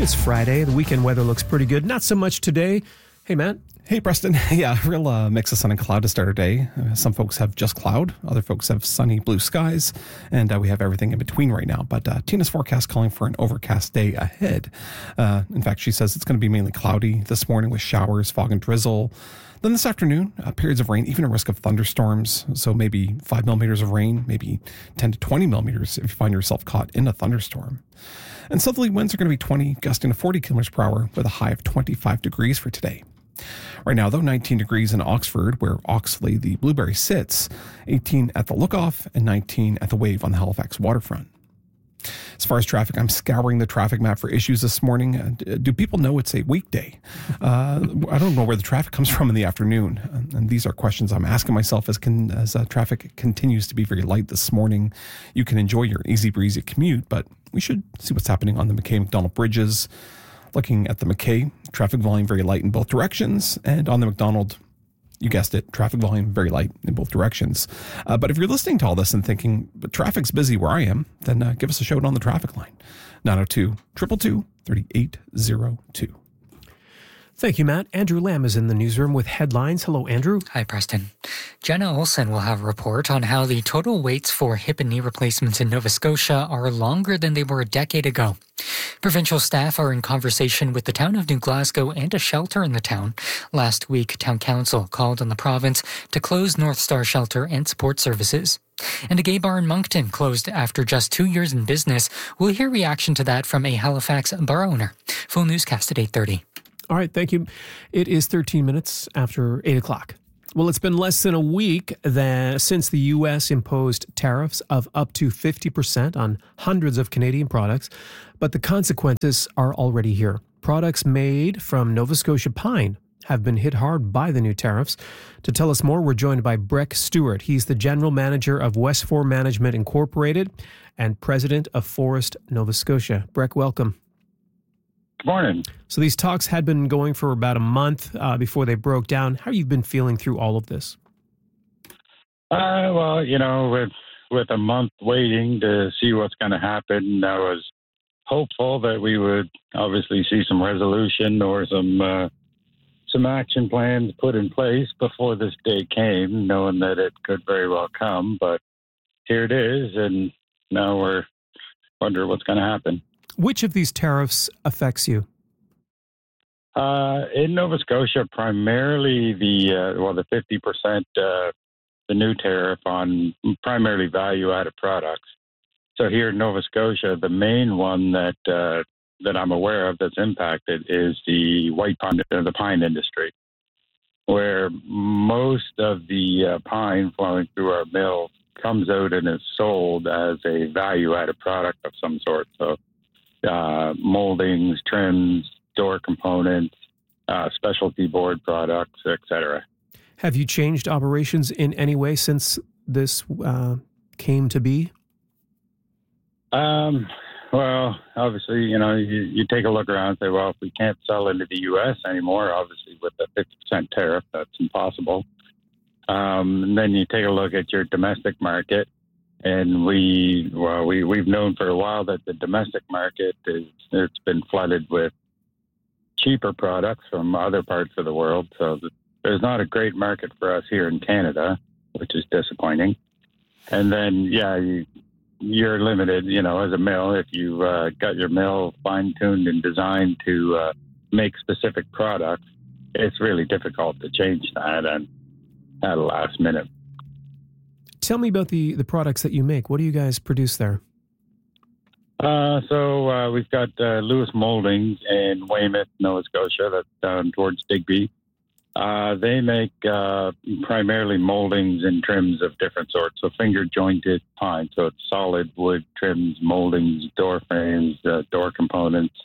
It's Friday. The weekend weather looks pretty good. Not so much today. Hey, Matt. Hey, Preston. Yeah, real mix of sun and cloud to start our day. Some folks have just cloud. Other folks have sunny blue skies. And we have everything in between right now. But Tina's forecast calling for an overcast day ahead. In fact, she says it's going to be mainly cloudy this morning with showers, fog, and drizzle. Then this afternoon, periods of rain, even a risk of thunderstorms. So maybe 5 millimeters of rain, maybe 10 to 20 millimeters if you find yourself caught in a thunderstorm. And southerly winds are going to be 20, gusting to 40 kilometers per hour with a high of 25 degrees for today. Right now, though, 19 degrees in Oxford, where Oxley, the Blueberry, sits, 18 at the Lookoff, and 19 at the Wave on the Halifax waterfront. As far as traffic, I'm scouring the traffic map for issues this morning. Do people know it's a weekday? I don't know where the traffic comes from in the afternoon. And these are questions I'm asking myself as traffic continues to be very light this morning. You can enjoy your easy breezy commute, but we should see what's happening on the McKay-McDonald bridges. Looking at the McKay, traffic volume very light in both directions, and on the McDonald, you guessed it, traffic volume very light in both directions. But if you're listening to all this and thinking, but traffic's busy where I am, then give us a shout on the traffic line, 902-222-3802. Thank you, Matt. Andrew Lamb is in the newsroom with headlines. Hello, Andrew. Hi, Preston. Jenna Olsen will have a report on how the total waits for hip and knee replacements in Nova Scotia are longer than they were a decade ago. Provincial staff are in conversation with the town of New Glasgow and a shelter in the town. Last week, Town Council called on the province to close North Star Shelter and support services. And a gay bar in Moncton closed after just 2 years in business. We'll hear reaction to that from a Halifax bar owner. Full newscast at 8:30. All right, thank you. It is 13 minutes after 8 o'clock. Well, it's been less than a week since the U.S. imposed tariffs of up to 50% on hundreds of Canadian products, but the consequences are already here. Products made from Nova Scotia pine have been hit hard by the new tariffs. To tell us more, we're joined by Breck Stewart. He's the general manager of West4 Management Incorporated and president of Forest Nova Scotia. Breck, welcome. Good morning. So these talks had been going for about a month before they broke down. How have you been feeling through all of this? Well, with a month waiting to see what's going to happen, I was hopeful that we would obviously see some resolution or some action plans put in place before this day came, knowing that it could very well come. But here it is, and now we're wondering what's going to happen. Which of these tariffs affects you? In Nova Scotia, primarily the 50%, the new tariff on primarily value-added products. So here in Nova Scotia, the main one that I'm aware of that's impacted is the the pine industry, where most of the pine flowing through our mill comes out and is sold as a value-added product of some sort. So moldings, trims, door components, specialty board products, etc. Have you changed operations in any way since this came to be? Well, obviously, you take a look around and say, well, if we can't sell into the U.S. anymore, obviously with the 50% tariff, that's impossible. And then you take a look at your domestic market. And we've known for a while that the domestic market it's been flooded with cheaper products from other parts of the world. So there's not a great market for us here in Canada, which is disappointing. And then, you're limited, as a mill. If you've got your mill fine-tuned and designed to make specific products, it's really difficult to change that at the last minute. Tell me about the products that you make. What do you guys produce there? So we've got Lewis Moldings in Weymouth, Nova Scotia. That's down towards Digby. They make primarily moldings and trims of different sorts. So finger jointed pine. So it's solid wood trims, moldings, door frames, door components,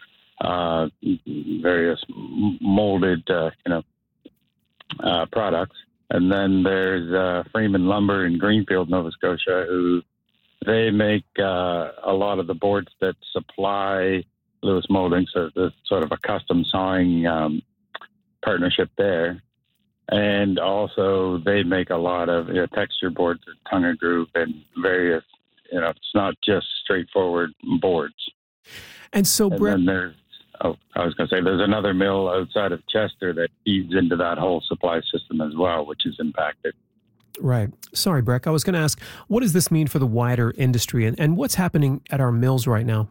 various molded, products. And then there's Freeman Lumber in Greenfield, Nova Scotia, who they make a lot of the boards that supply Lewis Molding. So there's sort of a custom sawing partnership there. And also they make a lot of texture boards, tongue and groove, and various, it's not just straightforward boards. And so, Brett, I was going to say there's another mill outside of Chester that feeds into that whole supply system as well, which is impacted. Right. Sorry, Breck. I was going to ask, what does this mean for the wider industry, and what's happening at our mills right now?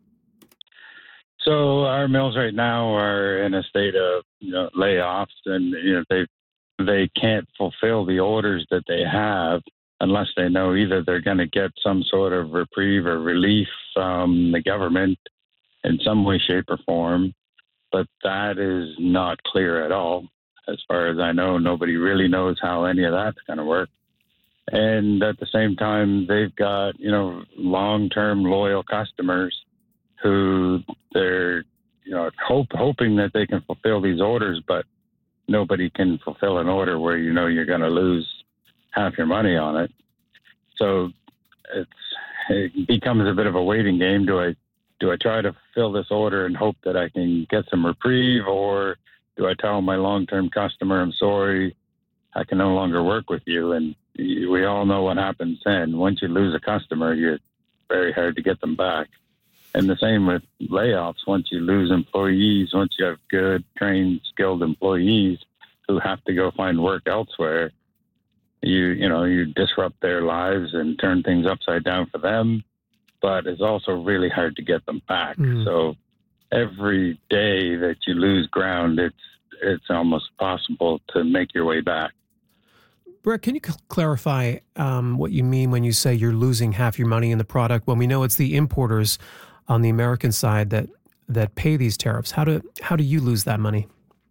So our mills right now are in a state of layoffs, and they can't fulfill the orders that they have unless they know either they're going to get some sort of reprieve or relief from the government in some way, shape, or form. But that is not clear at all. As far as I know, nobody really knows how any of that's going to work. And at the same time, they've got, long-term loyal customers who they're, hoping that they can fulfill these orders, but nobody can fulfill an order where, you're going to lose half your money on it. So it becomes a bit of a waiting game. Do I try to fill this order and hope that I can get some reprieve, or do I tell my long-term customer, I'm sorry, I can no longer work with you? And we all know what happens then. Once you lose a customer, it's very hard to get them back. And the same with layoffs. Once you lose employees, once you have good, trained, skilled employees who have to go find work elsewhere, you disrupt their lives and turn things upside down for them. But it's also really hard to get them back. So every day that you lose ground, it's almost possible to make your way back. Breck, can you clarify what you mean when you say you're losing half your money in the product, when we know it's the importers on the American side that pay these tariffs? How do you lose that money?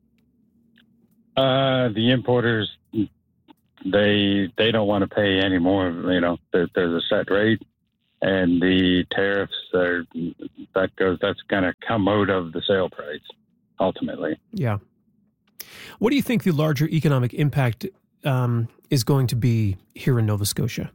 The importers, they don't want to pay anymore. There's a set rate, and the tariffs that's going to come out of the sale price ultimately. Yeah. What do you think the larger economic impact is going to be here in Nova Scotia?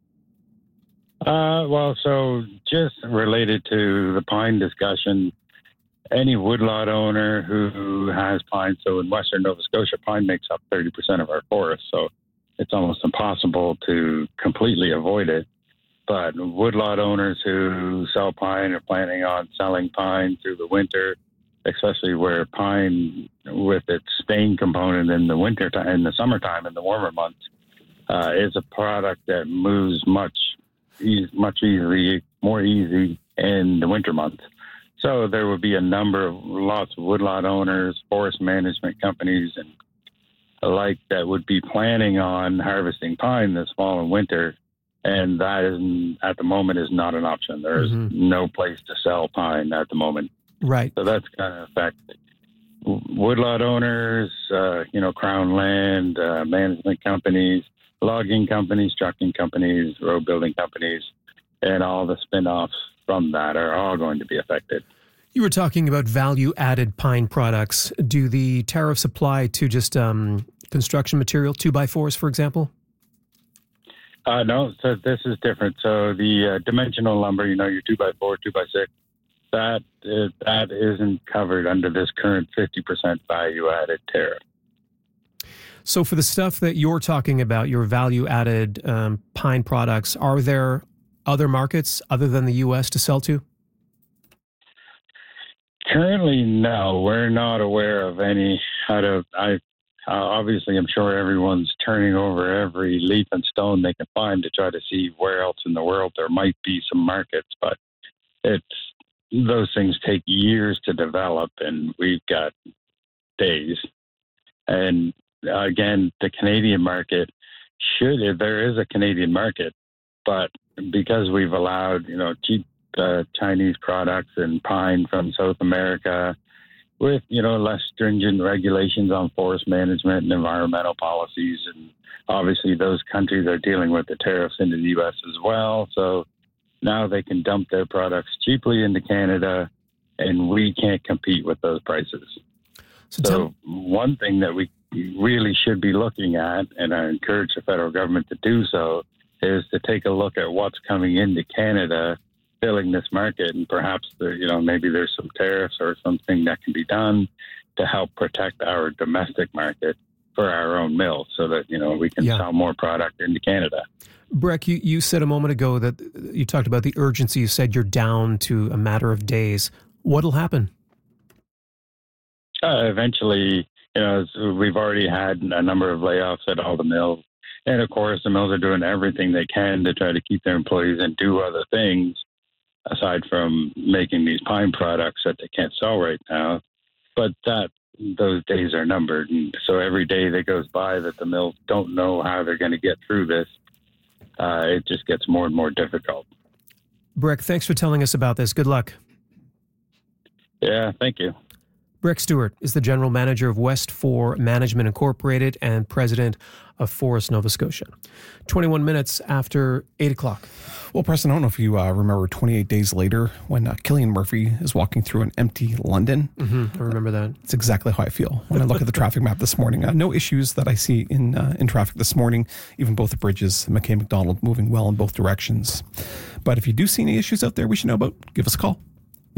So just related to the pine discussion, any woodlot owner who has pine, so in Western Nova Scotia, pine makes up 30% of our forest, so it's almost impossible to completely avoid it. But woodlot owners who sell pine are planning on selling pine through the winter, especially where pine, with its stain component in the winter time, in the summertime, in the warmer months, is a product that moves much more easy in the winter months. So there would be lots of woodlot owners, forest management companies, and the like that would be planning on harvesting pine this fall and winter. And that at the moment is not an option. There's no place to sell pine at the moment. Right. So that's going to affect woodlot owners, Crown Land, management companies, logging companies, trucking companies, road building companies, and all the spin-offs from that are all going to be affected. You were talking about value-added pine products. Do the tariffs apply to just construction material, 2x4s, for example? No, so this is different. So the dimensional lumber, your 2x4, 2x6, that isn't covered under this current 50% value-added tariff. So for the stuff that you're talking about, your value-added pine products, are there other markets other than the U.S. to sell to? Currently, no. We're not aware of any. Obviously, I'm sure everyone's turning over every leaf and stone they can find to try to see where else in the world there might be some markets, but those things take years to develop, and we've got days. And again, the Canadian market there is a Canadian market, but because we've allowed, cheap Chinese products and pine from South America with, less stringent regulations on forest management and environmental policies. And obviously those countries are dealing with the tariffs into the U.S. as well. So now they can dump their products cheaply into Canada, and we can't compete with those prices. So one thing that we really should be looking at, and I encourage the federal government to do so, is to take a look at what's coming into Canada, filling this market, and perhaps maybe there's some tariffs or something that can be done to help protect our domestic market for our own mills, so that we can sell more product into Canada. Breck, you said a moment ago that you talked about the urgency. You said you're down to a matter of days. What'll happen? Eventually, we've already had a number of layoffs at all the mills. And of course, the mills are doing everything they can to try to keep their employees and do other things aside from making these pine products that they can't sell right now. But those days are numbered. And so every day that goes by that the mills don't know how they're going to get through this, it just gets more and more difficult. Brick, thanks for telling us about this. Good luck. Yeah, thank you. Brick Stewart is the general manager of West 4 Management Incorporated and president of Forest Nova Scotia. 21 minutes after 8 o'clock. Well, Preston, I don't know if you remember 28 days later when Cillian Murphy is walking through an empty London. I remember that. It's exactly how I feel when I look at the traffic map this morning. No issues that I see in traffic this morning. Even both the bridges, McKay McDonald, moving well in both directions. But if you do see any issues out there we should know about, give us a call.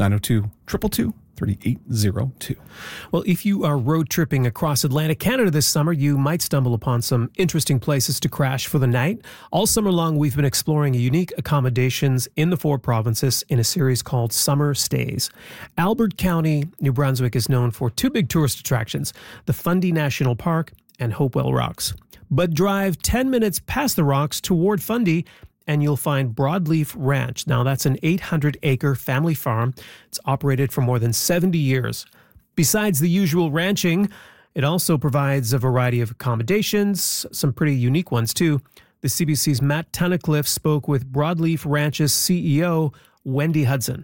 902-222-3802. Well, if you are road tripping across Atlantic Canada this summer, you might stumble upon some interesting places to crash for the night. All summer long, we've been exploring unique accommodations in the 4 provinces in a series called Summer Stays. Albert County, New Brunswick is known for 2 big tourist attractions, the Fundy National Park and Hopewell Rocks. But drive 10 minutes past the rocks toward Fundy and you'll find Broadleaf Ranch. Now, that's an 800-acre family farm. It's operated for more than 70 years. Besides the usual ranching, it also provides a variety of accommodations, some pretty unique ones, too. The CBC's Matt Tunnicliffe spoke with Broadleaf Ranch's CEO, Wendy Hudson.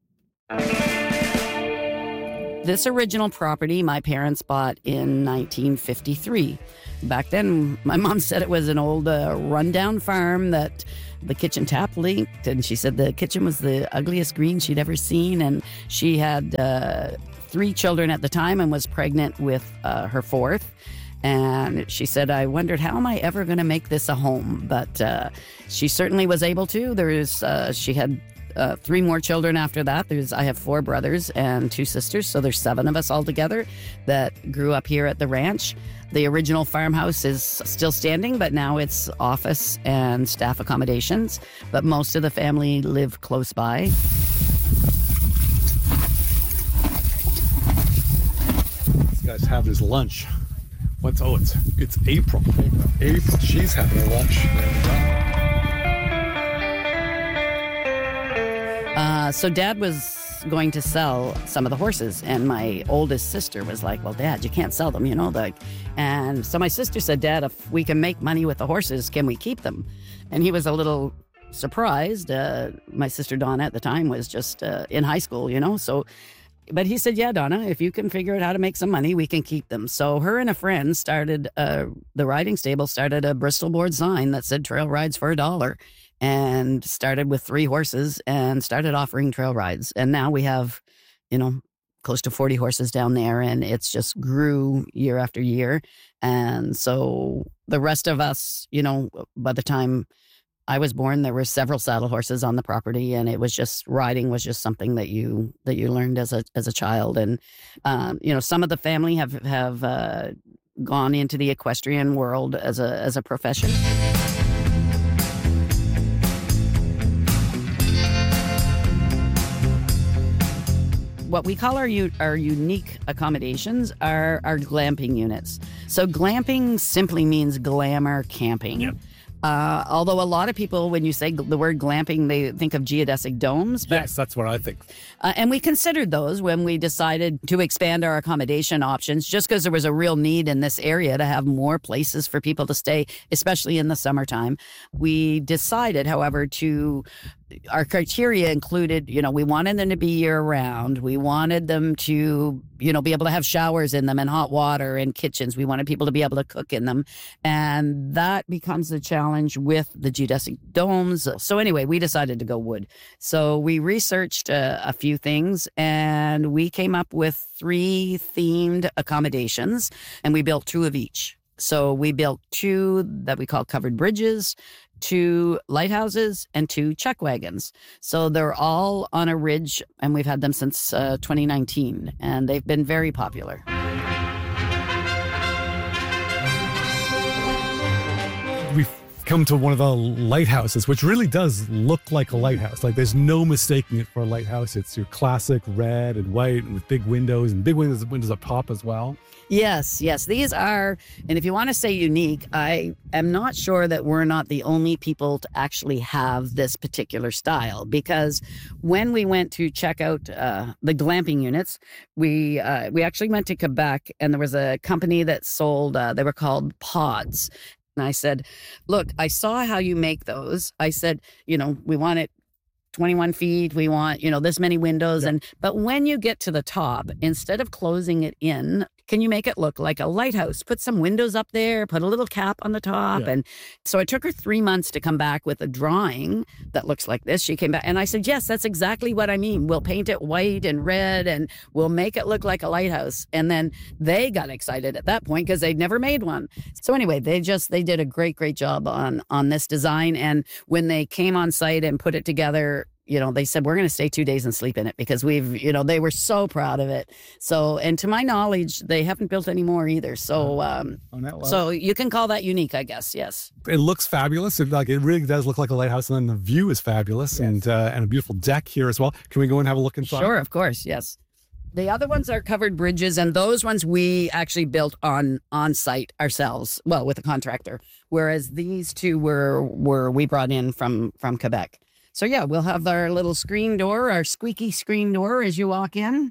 This original property my parents bought in 1953. Back then, my mom said it was an old rundown farm that the kitchen tap leaked, and she said the kitchen was the ugliest green she'd ever seen, and she had 3 children at the time and was pregnant with her 4th. And she said, I wondered, how am I ever going to make this a home? But she certainly was able to. She had 3 more children after that. I have 4 brothers and 2 sisters, so there's 7 of us all together that grew up here at the ranch. The original farmhouse is still standing, but now it's office and staff accommodations. But most of the family live close by. This guy's having his lunch. It's April. April. She's having her lunch. So Dad was going to sell some of the horses, and my oldest sister was like, well, Dad, you can't sell them, and so my sister said, Dad, if we can make money with the horses, can we keep them? And he was a little surprised. My sister Donna at the time was just in high school, but he said, yeah, Donna, if you can figure out how to make some money, we can keep them. So her and a friend started, the riding stable started a Bristol board sign that said trail rides for $1. And started with 3 horses and started offering trail rides. And now we have, close to 40 horses down there, and it's just grew year after year. And so the rest of us, by the time I was born, there were several saddle horses on the property, and it was just riding was just something that you learned as a child. And some of the family have gone into the equestrian world as a profession. What we call our unique accommodations are our glamping units. So glamping simply means glamour camping. Yep. Although a lot of people, when you say the word glamping, they think of geodesic domes. Yes, that's what I think. And we considered those when we decided to expand our accommodation options, just because there was a real need in this area to have more places for people to stay, especially in the summertime. We decided, however, our criteria included, we wanted them to be year-round. We wanted them to, be able to have showers in them and hot water and kitchens. We wanted people to be able to cook in them. And that becomes a challenge with the geodesic domes. So anyway, we decided to go wood. So we researched a few things, and we came up with 3 themed accommodations, and we built 2 of each. So we built 2 that we call covered bridges, 2 lighthouses, and 2 chuck wagons. So they're all on a ridge, and we've had them since 2019, and they've been very popular. We come to one of the lighthouses, which really does look like a lighthouse. Like there's no mistaking it for a lighthouse. It's your classic red and white with big windows windows up top as well. Yes. These are, and if you want to say unique, I am not sure that we're not the only people to actually have this particular style, because when we went to check out the glamping units, we actually went to Quebec, and there was a company that sold, they were called pods. And I said, look, I saw how you make those. I said, we want it 21 feet. We want, this many windows. Yeah. But when you get to the top, instead of closing it in, can you make it look like a lighthouse? Put some windows up there, put a little cap on the top. Yeah. And so it took her 3 months to come back with a drawing that looks like this. She came back and I said, yes, that's exactly what I mean. We'll paint it white and red and we'll make it look like a lighthouse. And then they got excited at that point because they'd never made one. So anyway, they did a great job on this design. And when they came on site and put it together, they said, we're going to stay 2 days and sleep in it because they were so proud of it. So, and to my knowledge, they haven't built any more either. So, so you can call that unique, I guess. Yes. It looks fabulous. It really does look like a lighthouse. And then the view is fabulous. Yes. And a beautiful deck here as well. Can we go and have a look inside? Sure, of course. Yes. The other ones are covered bridges, and those ones we actually built on site ourselves, well, with a contractor. Whereas these two were we brought in from Quebec. So yeah, we'll have our little screen door, our squeaky screen door as you walk in.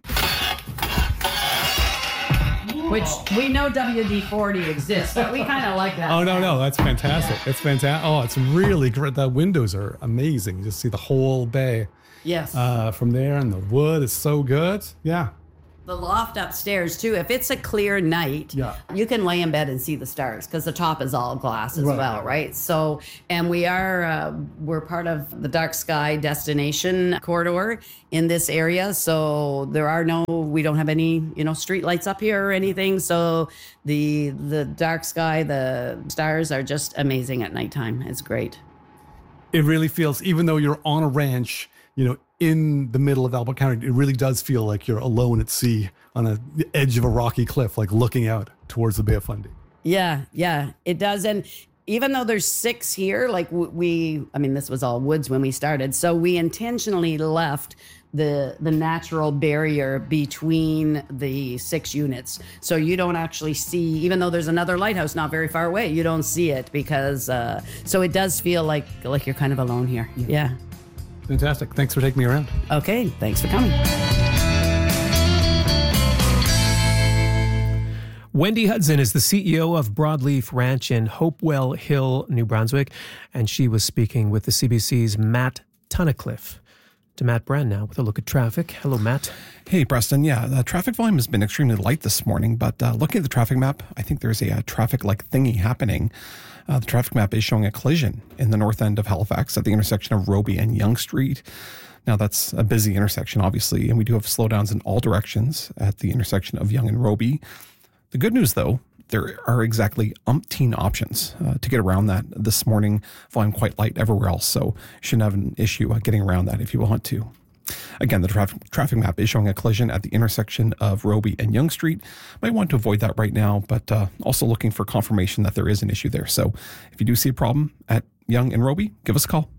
Which we know WD-40 exists, but we kind of like that. Oh, no, that's fantastic. Yeah. It's fantastic. Oh, it's really great. The windows are amazing. You just see the whole bay. Yes. From there, and the wood is so good. Yeah. The loft upstairs too, if it's a clear night, you can lay in bed and see the stars because the top is all glass as well, right? So, and we're part of the dark sky destination corridor in this area. So we don't have any, street lights up here or anything. So the dark sky, the stars are just amazing at nighttime. It's great. It really feels, even though you're on a ranch, in the middle of Albert County, it really does feel like you're alone at sea on the edge of a rocky cliff, like looking out towards the Bay of Fundy. Yeah, it does. And even though there's 6 here, like this was all woods when we started. So we intentionally left the natural barrier between the 6 units. So you don't actually see, even though there's another lighthouse not very far away, you don't see it because, so it does feel like you're kind of alone here. Yeah. Fantastic. Thanks for taking me around. Okay. Thanks for coming. Wendy Hudson is the CEO of Broadleaf Ranch in Hopewell Hill, New Brunswick, and she was speaking with the CBC's Matt Tunnicliffe. To Matt Brand now with a look at traffic. Hello, Matt. Hey, Preston. Yeah, the traffic volume has been extremely light this morning, but looking at the traffic map, I think there's a traffic-like thingy happening. The traffic map is showing a collision in the north end of Halifax at the intersection of Roby and Yonge Street. Now, that's a busy intersection, obviously, and we do have slowdowns in all directions at the intersection of Yonge and Roby. The good news, though, there are exactly umpteen options to get around that this morning. Volume quite light everywhere else, so you shouldn't have an issue getting around that if you want to. Again, the traffic map is showing a collision at the intersection of Roby and Yonge Street. Might want to avoid that right now, but also looking for confirmation that there is an issue there. So if you do see a problem at Yonge and Roby, give us a call,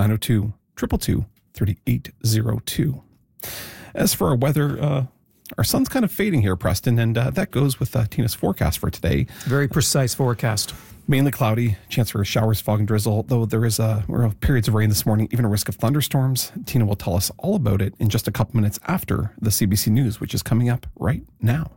902-222-3802. As for our weather, our sun's kind of fading here, Preston, and that goes with Tina's forecast for today. Very precise forecast. Mainly cloudy, chance for showers, fog, and drizzle, though there is periods of rain this morning, even a risk of thunderstorms. Tina will tell us all about it in just a couple minutes after the CBC News, which is coming up right now.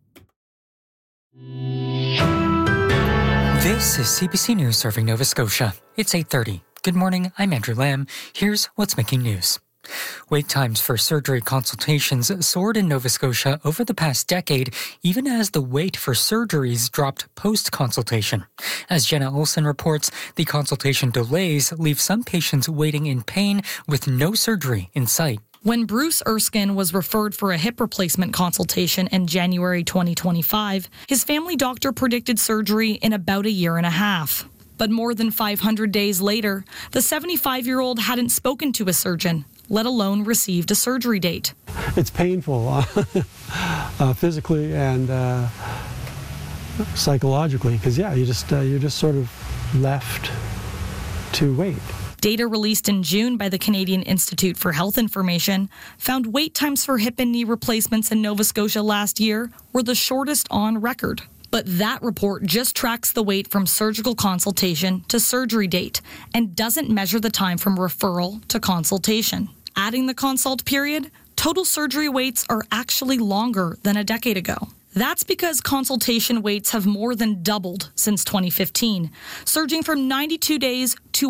This is CBC News serving Nova Scotia. It's 8:30. Good morning, I'm Andrew Lamb. Here's what's making news. Wait times for surgery consultations soared in Nova Scotia over the past decade, even as the wait for surgeries dropped post-consultation. As Jenna Olsen reports, the consultation delays leave some patients waiting in pain with no surgery in sight. When Bruce Erskine was referred for a hip replacement consultation in January 2025, his family doctor predicted surgery in about a year and a half. But more than 500 days later, the 75-year-old hadn't spoken to a surgeon, let alone received a surgery date. It's painful physically and psychologically because, you're just sort of left to wait. Data released in June by the Canadian Institute for Health Information found wait times for hip and knee replacements in Nova Scotia last year were the shortest on record. But that report just tracks the wait from surgical consultation to surgery date and doesn't measure the time from referral to consultation. Adding the consult period, total surgery waits are actually longer than a decade ago. That's because consultation waits have more than doubled since 2015, surging from 92 days to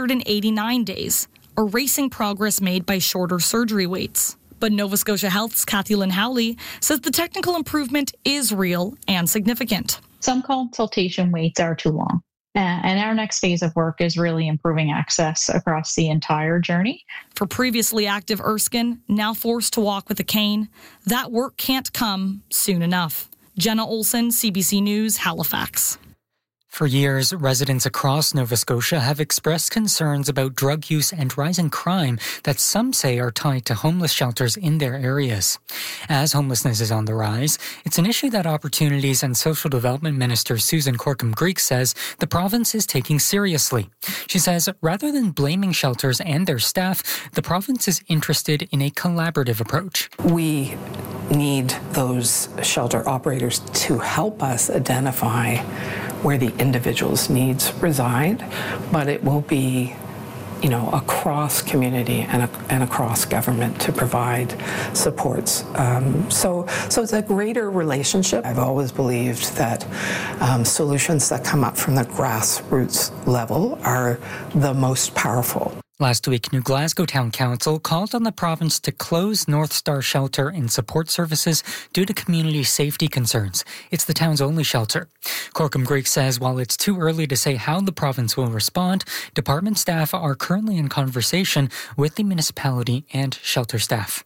189 days, erasing progress made by shorter surgery waits. But Nova Scotia Health's Kathy Lynn Howley says the technical improvement is real and significant. Some consultation waits are too long. And our next phase of work is really improving access across the entire journey. For previously active Erskine, now forced to walk with a cane, that work can't come soon enough. Jenna Olson, CBC News, Halifax. For years, residents across Nova Scotia have expressed concerns about drug use and rising crime that some say are tied to homeless shelters in their areas. As homelessness is on the rise, it's an issue that Opportunities and Social Development Minister Susan Corkum-Greek says the province is taking seriously. She says rather than blaming shelters and their staff, the province is interested in a collaborative approach. We need those shelter operators to help us identify where the individual's needs reside, but it will be, across community and across government to provide supports. So it's a greater relationship. I've always believed that solutions that come up from the grassroots level are the most powerful. Last week, New Glasgow Town Council called on the province to close North Star Shelter and support services due to community safety concerns. It's the town's only shelter. Corkum-Greek says while it's too early to say how the province will respond, department staff are currently in conversation with the municipality and shelter staff.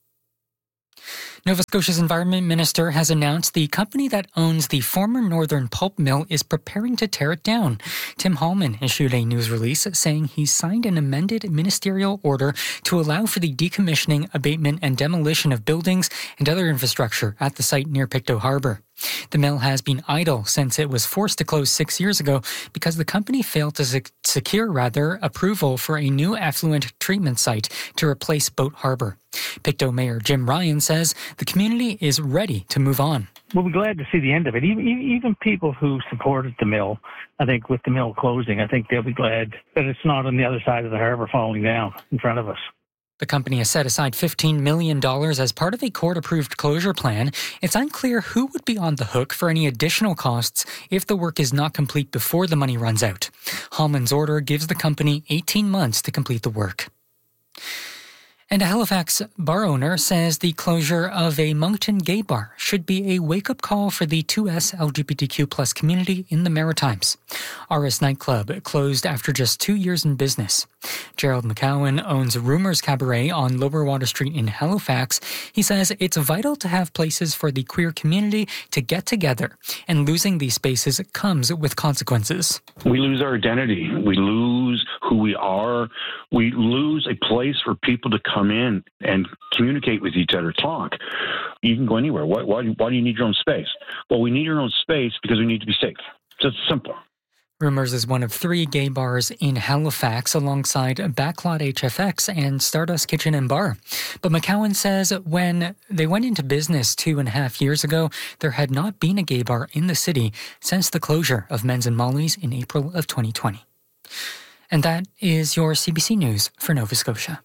Nova Scotia's Environment Minister has announced the company that owns the former Northern Pulp Mill is preparing to tear it down. Tim Hallman issued a news release saying he signed an amended ministerial order to allow for the decommissioning, abatement, and demolition of buildings and other infrastructure at the site near Pictou Harbour. The mill has been idle since it was forced to close 6 years ago because the company failed to secure approval for a new effluent treatment site to replace Boat Harbour. Pictou Mayor Jim Ryan says the community is ready to move on. We'll be glad to see the end of it. Even people who supported the mill, I think with the mill closing, I think they'll be glad that it's not on the other side of the harbour falling down in front of us. The company has set aside $15 million as part of a court-approved closure plan. It's unclear who would be on the hook for any additional costs if the work is not complete before the money runs out. Hallman's order gives the company 18 months to complete the work. And a Halifax bar owner says the closure of a Moncton gay bar should be a wake-up call for the 2S LGBTQ+ community in the Maritimes. RS Nightclub closed after just 2 years in business. Gerald McCowan owns Rumours Cabaret on Lower Water Street in Halifax. He says it's vital to have places for the queer community to get together, and losing these spaces comes with consequences. We lose our identity. We lose who we are. We lose a place for people to come in and communicate with each other, talk. You can go anywhere. Why do you need your own space? Well, we need your own space because we need to be safe. Just simple. Rumours is one of 3 gay bars in Halifax alongside Backlot HFX and Stardust Kitchen and Bar. But McCowan says when they went into business 2.5 years ago, there had not been a gay bar in the city since the closure of Men's and Molly's in April of 2020. And that is your CBC News for Nova Scotia.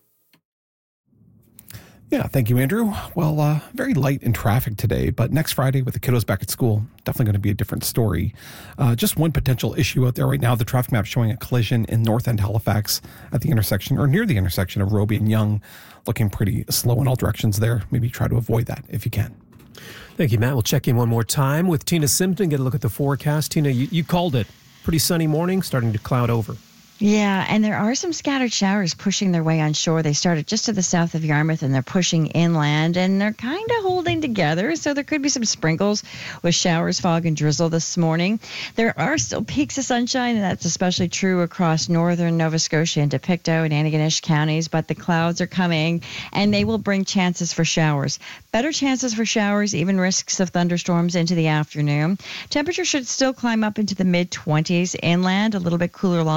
Yeah, thank you, Andrew. Well, very light in traffic today, but next Friday with the kiddos back at school, definitely going to be a different story. Just one potential issue out there right now, the traffic map showing a collision in North End Halifax at the intersection or near the intersection of Roby and Yonge, looking pretty slow in all directions there. Maybe try to avoid that if you can. Thank you, Matt. We'll check in one more time with Tina Simpson, get a look at the forecast. Tina, you called it. Pretty sunny morning, starting to cloud over. Yeah, and there are some scattered showers pushing their way on shore. They started just to the south of Yarmouth, and they're pushing inland, and they're kind of holding together, so there could be some sprinkles with showers, fog, and drizzle this morning. There are still peaks of sunshine, and that's especially true across northern Nova Scotia into Pictou and Antigonish counties, but the clouds are coming, and they will bring chances for showers. Better chances for showers, even risks of thunderstorms into the afternoon. Temperature should still climb up into the mid-20s inland, a little bit cooler along the coast.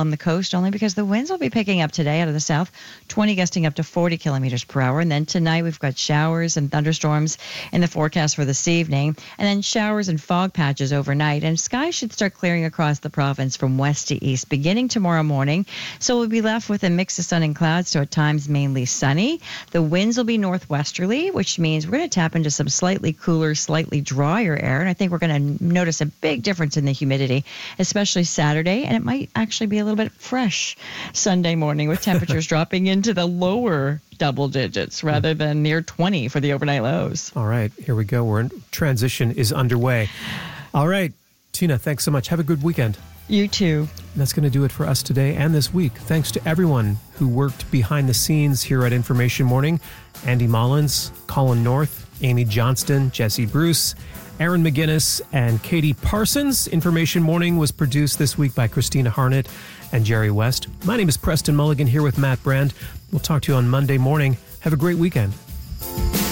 coast only because the winds will be picking up today out of the south, 20 gusting up to 40 kilometers per hour. And then tonight we've got showers and thunderstorms in the forecast for this evening, and then showers and fog patches overnight. And skies should start clearing across the province from west to east beginning tomorrow morning. So we'll be left with a mix of sun and clouds, so at times mainly sunny. The winds will be northwesterly, which means we're going to tap into some slightly cooler, slightly drier air. And I think we're going to notice a big difference in the humidity, especially Saturday. And it might actually be a little bit fresh Sunday morning with temperatures dropping into the lower double digits rather than near 20 for the overnight lows. All right, here we go. Transition is underway. All right, Tina, thanks so much. Have a good weekend. You too. And that's going to do it for us today and this week. Thanks to everyone who worked behind the scenes here at Information Morning. Andy Mullins, Colin North, Amy Johnston, Jesse Bruce, Aaron McGinnis, and Katie Parsons. Information Morning was produced this week by Christina Harnett and Jerry West. My name is Preston Mulligan here with Matt Brand. We'll talk to you on Monday morning. Have a great weekend.